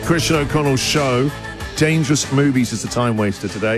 Christian O'Connell Show. Dangerous movies is the time waster today.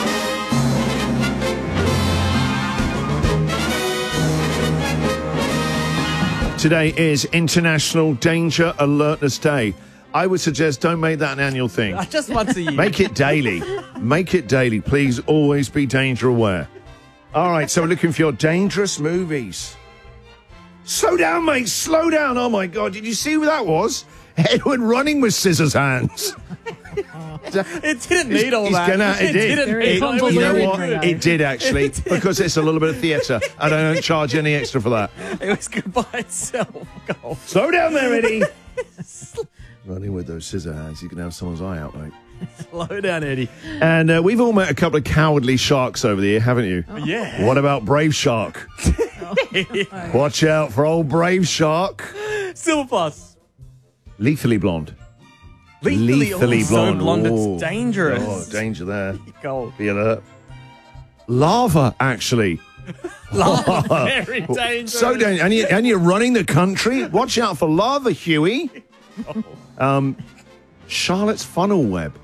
Today is International Danger Alertness Day. I would suggest don't make that an annual thing. Just once a year. Make it daily. Make it daily. Please always be danger aware. All right, so we're looking for your dangerous movies. Slow down, mate. Slow down. Oh, my God. Did you see who that was? Edward running with scissors hands. It didn't need all that. It did. Didn't need all that. You know what? Very It did, actually, because it's a little bit of theatre, and I don't charge any extra for that. It was good by itself. Go. Slow down there, Eddie. Running with those scissor hands, you can have someone's eye out, mate. Slow down, Eddie. And we've all met a couple of cowardly sharks over the year, haven't you? Yeah. What about Brave Shark? Watch out for old Brave Shark. Silver Plus. Lethally blonde. Lethally blonde. So blonde, Oh. it's dangerous. Oh, danger there. Go. Be alert. Lava, actually. Lava, very dangerous. So dangerous. And you're running the country. Watch out for lava, Huey. Charlotte's funnel web.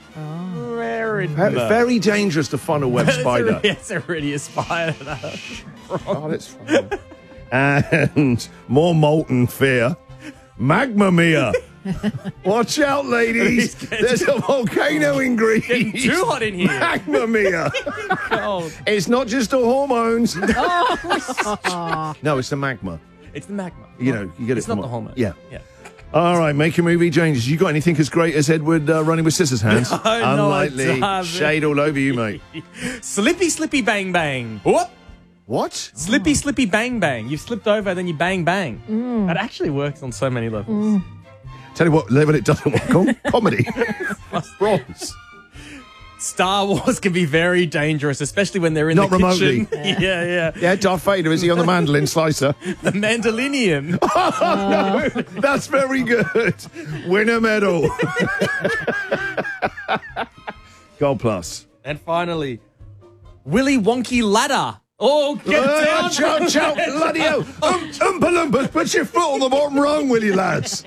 Very dangerous, the funnel web spider. It's already a spider. Charlotte's funnel web. And more molten fear. Magma Mia. Watch out, ladies. There's a volcano in Greece. Getting too hot in here. Magma Mia. Cold. It's not just the hormones. No, it's the magma. It's the magma. You know, you get It's it. not the hormone. Yeah. Yeah. All right, make a movie changes. You got anything as great as Edward running with scissors hands? No, I Unlikely. haven't. Shade all over you, mate. Slippy, slippy, bang, bang. Whoop. What? Slippy, slippy, bang, bang. You've slipped over, then you bang, bang. That actually works on so many levels. Tell you what level it doesn't work on. Comedy. Bronze. Star Wars can be very dangerous, especially when they're in Not the remotely. kitchen. Yeah. Yeah, Darth Vader, is he on the mandolin slicer? The Mandalorian. Oh, no, that's very good. Win a medal. Gold plus. And finally, Willy Wonky Ladder. Oh, get down. Chow, bloody hell. Oompa Loompas, put your foot on the bottom rung, will you, lads?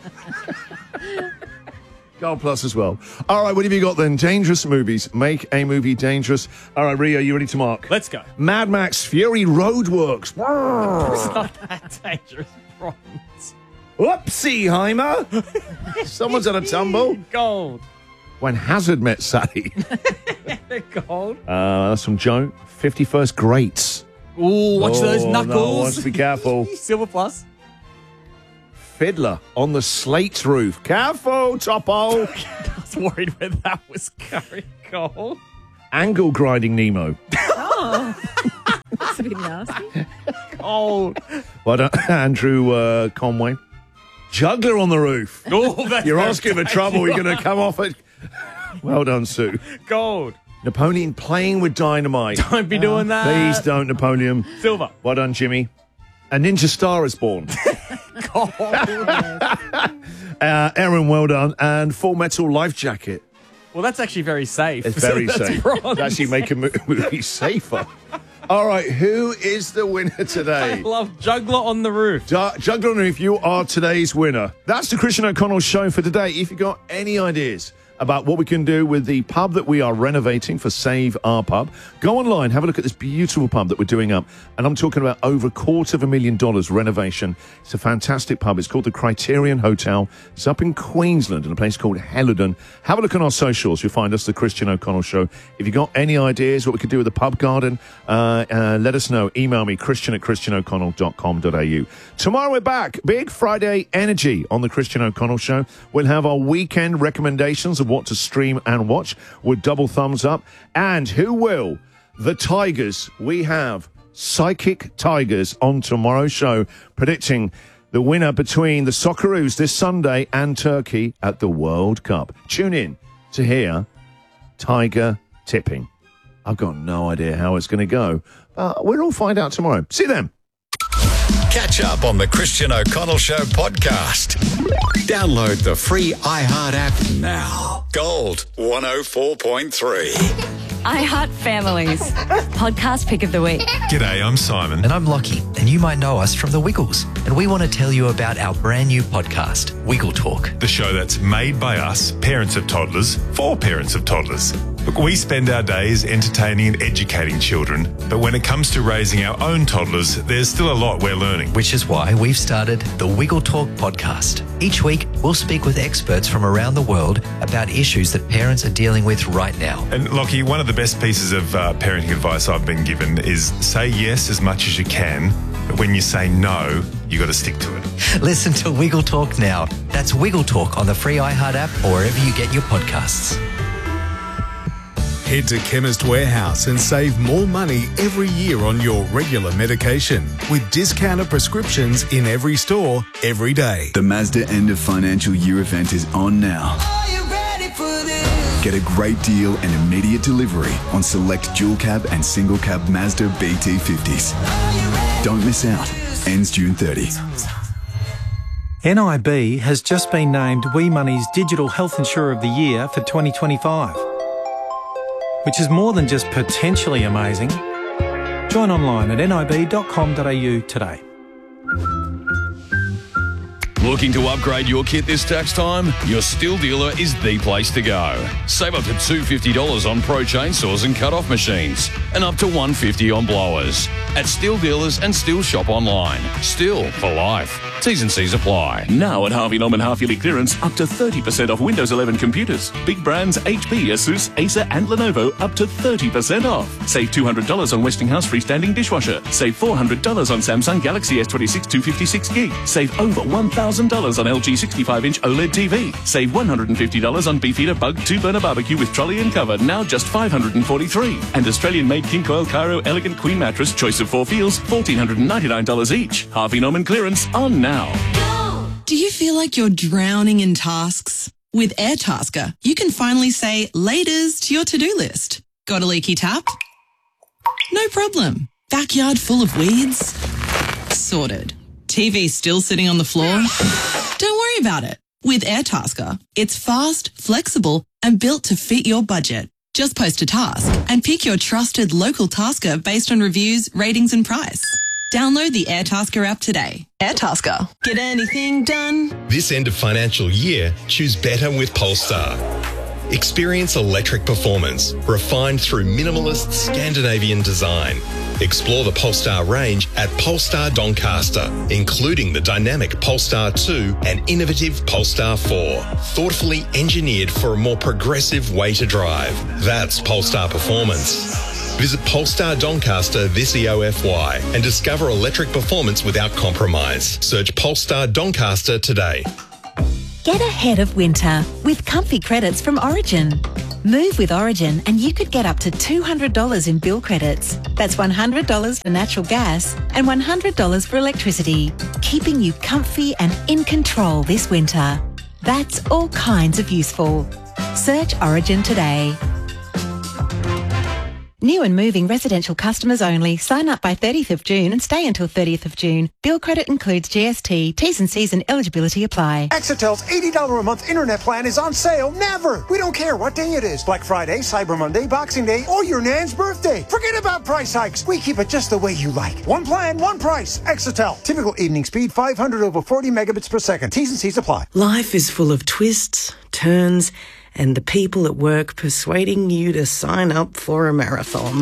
Gold plus as well. All right, what have you got then? Dangerous movies. Make a movie dangerous. All right, Rio, you ready to mark? Let's go. Mad Max Fury Roadworks. It's not that dangerous. Bronze. Whoopsie, Heimer. Someone's had a tumble. Gold. When Hazard Met Sally. Gold. That's from Joe. 51st Greats. Ooh, watch those No, knuckles. be careful. Silver plus. Fiddler on the Slate's roof. Careful, Topo. I was worried where that was going. Gold. Angle grinding Nemo. That's a bit nasty. Gold. Well done, Andrew Conway. Juggler on the roof. Oh, that's You're very asking for trouble. You're going to come off it. Well done, Sue. Gold. Napoleon playing with dynamite. Don't be doing that. Please don't, Napoleon. Silver. Well done, Jimmy. A Ninja Star is born. Gold. Aaron, well done. And Full Metal Life Jacket. Well, that's actually very safe. It's very So that's safe. bronze. Actually make a movie safer. All right, who is the winner I today? love Juggler on the Roof. Juggler on the Roof, you are today's winner. That's the Christian O'Connell Show for today. If you've got any ideas about what we can do with the pub that we are renovating for Save Our Pub, go online, have a look at this beautiful pub that we're doing up. And I'm talking about over $250,000 renovation. It's a fantastic pub. It's called the Criterion Hotel. It's up in Queensland in a place called Helidon. Have a look on our socials. You'll find us, the Christian O'Connell Show. If you've got any ideas what we could do with the pub garden, let us know. Email me, christian@christianoconnell.com.au. Tomorrow we're back. Big Friday energy on the Christian O'Connell Show. We'll have our weekend recommendations of what to stream and watch with double thumbs up. And who will? The Tigers. We have Psychic Tigers on tomorrow's show, predicting the winner between the Socceroos this Sunday and Turkey at the World Cup. Tune in to hear Tiger tipping. I've got no idea how it's going to go. We'll all find out tomorrow. See you then. Catch up on the Christian O'Connell Show podcast. Download the free iHeart app now. Gold 104.3. I Heart Families. Podcast pick of the week. G'day, I'm Simon. And I'm Lockie, and you might know us from The Wiggles. And we want to tell you about our brand new podcast, Wiggle Talk. The show that's made by us, parents of toddlers, for parents of toddlers. Look, we spend our days entertaining and educating children, but when it comes to raising our own toddlers, there's still a lot we're learning. Which is why we've started the Wiggle Talk podcast. Each week, we'll speak with experts from around the world about issues that parents are dealing with right now. And Lockie, one of the best pieces of parenting advice I've been given is say yes as much as you can, but when you say no, you got to stick to it. Listen to Wiggle Talk now. That's Wiggle Talk on the free iHeart app or wherever you get your podcasts. Head to Chemist Warehouse and save more money every year on your regular medication with discounted prescriptions in every store, every day. The Mazda end of financial year event is on now. Are you ready for this? Get a great deal and immediate delivery on select dual cab and single cab Mazda BT50s. Don't miss out. Ends June 30. NIB has just been named WeMoney's Digital Health Insurer of the Year for 2025. Which is more than just potentially amazing. Join online at nib.com.au today. Looking to upgrade your kit this tax time? Your Stihl dealer is the place to go. Save up to $250 on Pro chainsaws and cut-off machines, and up to $150 on blowers. At Stihl dealers and Stihl shop online. Stihl for life. T's and C's apply. Now at Harvey Norman half-yearly clearance, up to 30% off Windows 11 computers. Big brands HP, Asus, Acer and Lenovo up to 30% off. Save $200 on Westinghouse freestanding dishwasher. Save $400 on Samsung Galaxy S26 256GB. Save over $1,000 on LG 65-inch OLED TV. Save $150 on Beefeater Bug 2-burner barbecue with trolley and cover, now just $543. And Australian-made King Coil Cairo Elegant Queen Mattress, choice of 4 feels, $1,499 each. Harvey Norman clearance on now. Do you feel like you're drowning in tasks? With AirTasker, you can finally say laters to your to-do list. Got a leaky tap? No problem. Backyard full of weeds? Sorted. TV still sitting on the floor? Don't worry about it. With AirTasker, it's fast, flexible, and built to fit your budget. Just post a task and pick your trusted local tasker based on reviews, ratings, and price. Download the AirTasker app today. AirTasker. Get anything done? This end of financial year, choose better with Polestar. Experience electric performance, refined through minimalist Scandinavian design. Explore the Polestar range at Polestar Doncaster, including the dynamic Polestar 2 and innovative Polestar 4. Thoughtfully engineered for a more progressive way to drive. That's Polestar performance. Visit Polestar Doncaster this EOFY and discover electric performance without compromise. Search Polestar Doncaster today. Get ahead of winter with comfy credits from Origin. Move with Origin and you could get up to $200 in bill credits. That's $100 for natural gas and $100 for electricity, keeping you comfy and in control this winter. That's all kinds of useful. Search Origin today. New and moving residential customers only. Sign up by 30th of June and stay until 30th of June. Bill credit includes GST. T's and C's and eligibility apply. Exitel's $80 a month internet plan is on sale never. We don't care what day it is. Black Friday, Cyber Monday, Boxing Day, or your nan's birthday. Forget about price hikes. We keep it just the way you like. One plan, one price. Exitel. Typical evening speed 500 over 40 megabits per second. T's and C's apply. Life is full of twists, turns, and the people at work persuading you to sign up for a marathon.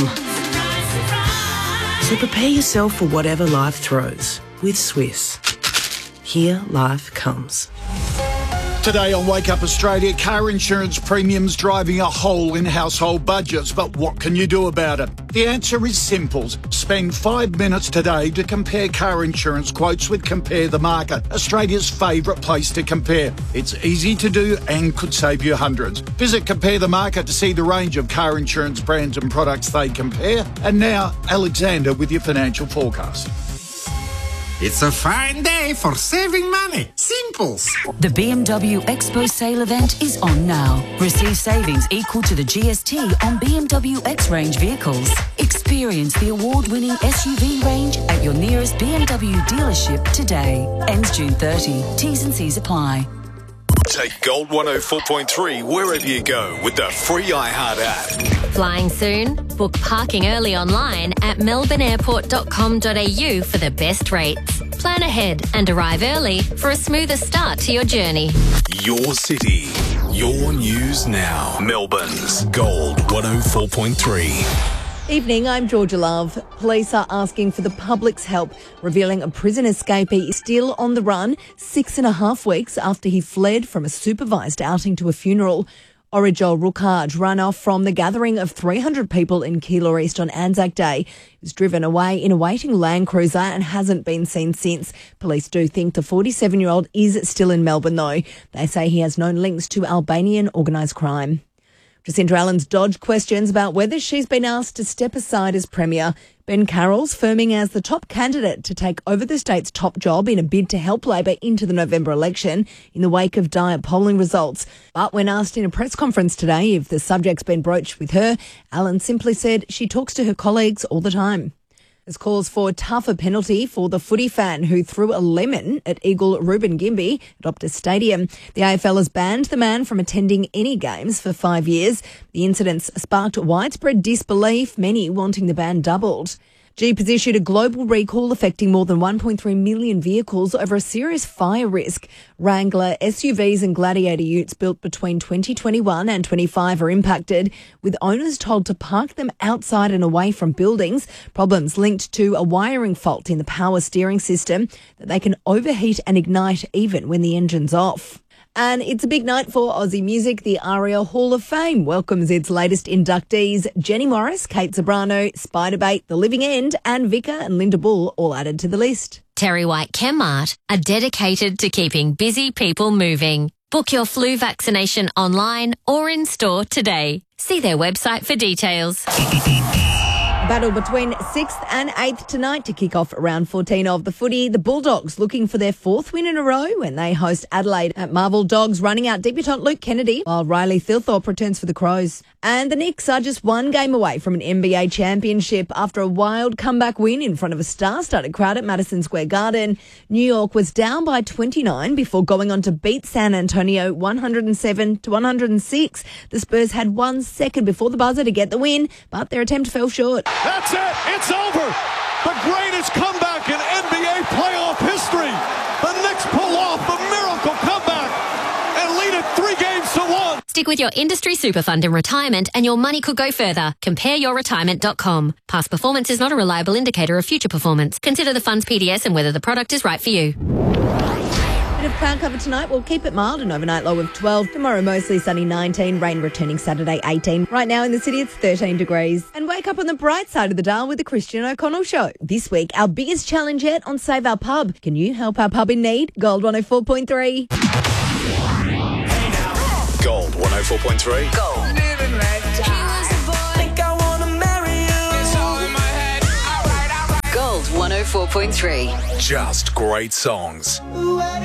So prepare yourself for whatever life throws with Swiss. Here life comes. Today on Wake Up Australia, car insurance premiums driving a hole in household budgets. But what can you do about it? The answer is simple. Spend 5 minutes today to compare car insurance quotes with Compare the Market, Australia's favourite place to compare. It's easy to do and could save you hundreds. Visit Compare the Market to see the range of car insurance brands and products they compare. And now, Alexander with your financial forecast. It's a fine day for saving money. Simples. The BMW Expo sale event is on now. Receive savings equal to the GST on BMW X-Range vehicles. Experience the award-winning SUV range at your nearest BMW dealership today. Ends June 30. T's and C's apply. Take Gold 104.3 wherever you go with the free iHeart app. Flying soon? Book parking early online at melbourneairport.com.au for the best rates. Plan ahead and arrive early for a smoother start to your journey. Your city, your news now. Melbourne's Gold 104.3. Evening, I'm Georgia Love. Police are asking for the public's help, revealing a prison escapee is still on the run 6.5 weeks after he fled from a supervised outing to a funeral. Orijol Rukhaj ran off from the gathering of 300 people in Keilor East on Anzac Day. He was driven away in a waiting Land Cruiser and hasn't been seen since. Police do think the 47-year-old is still in Melbourne, though. They say he has known links to Albanian organised crime. Jacinta Allen's dodged questions about whether she's been asked to step aside as Premier. Ben Carroll's firming as the top candidate to take over the state's top job in a bid to help Labor into the November election in the wake of dire polling results. But when asked in a press conference today if the subject's been broached with her, Allen simply said she talks to her colleagues all the time. There's calls for a tougher penalty for the footy fan who threw a lemon at Eagle Ruben Gimby at Optus Stadium. The AFL has banned the man from attending any games for 5 years. The incidents sparked widespread disbelief, many wanting the ban doubled. Jeep has issued a global recall affecting more than 1.3 million vehicles over a serious fire risk. Wrangler, SUVs and Gladiator utes built between 2021 and 25 are impacted, with owners told to park them outside and away from buildings. Problems linked to a wiring fault in the power steering system that they can overheat and ignite even when the engine's off. And it's a big night for Aussie music. The ARIA Hall of Fame welcomes its latest inductees, Jenny Morris, Kate Sobrano, Spiderbait, The Living End, and Vika and Linda Bull, all added to the list. Terry White Chemmart are dedicated to keeping busy people moving. Book your flu vaccination online or in store today. See their website for details. Battle between 6th and 8th tonight to kick off round 14 of the footy. The Bulldogs looking for their 4th win in a row when they host Adelaide at Marvel. Dogs running out debutant Luke Kennedy, while Riley Thilthorpe returns for the Crows. And the Knicks are just one game away from an NBA championship after a wild comeback win in front of a star-studded crowd at Madison Square Garden. New York was down by 29 before going on to beat San Antonio 107-106. The Spurs had 1 second before the buzzer to get the win, but their attempt fell short. That's it. It's over. The greatest comeback in NBA playoff history. The Knicks pull off a miracle comeback and lead it 3-1. Stick with your industry super fund in retirement and your money could go further. CompareYourRetirement.com. Past performance is not a reliable indicator of future performance. Consider the fund's PDS and whether the product is right for you. Bit of cloud cover tonight. We'll keep it mild, an overnight low of 12. Tomorrow mostly sunny 19. Rain returning Saturday 18. Right now in the city it's 13 degrees. And wake up on the bright side of the dial with the Christian O'Connell Show. This week our biggest challenge yet on Save Our Pub. Can you help our pub in need? Gold 104.3. Gold 104.3. Gold. Gold 104.3. Just great songs.